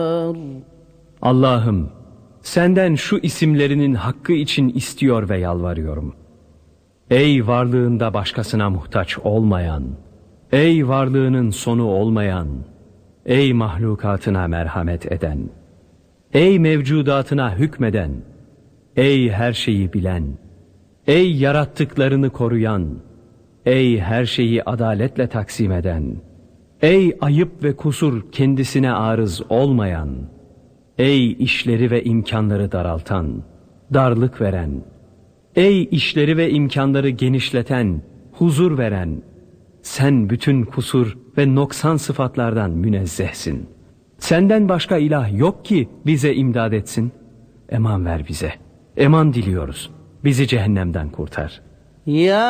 Allah'ım, senden şu isimlerinin hakkı için istiyor ve yalvarıyorum. Ey varlığında başkasına muhtaç olmayan, ey varlığının sonu olmayan, ey mahlukatına merhamet eden, ey mevcudatına hükmeden, ey her şeyi bilen, ey yarattıklarını koruyan, ey her şeyi adaletle taksim eden, ey ayıp ve kusur kendisine arız olmayan, ey işleri ve imkanları daraltan, darlık veren, ey işleri ve imkanları genişleten, huzur veren, sen bütün kusur ve noksan sıfatlardan münezzehsin. Senden başka ilah yok ki bize imdad etsin. Eman ver bize, eman diliyoruz, bizi cehennemden kurtar. Ya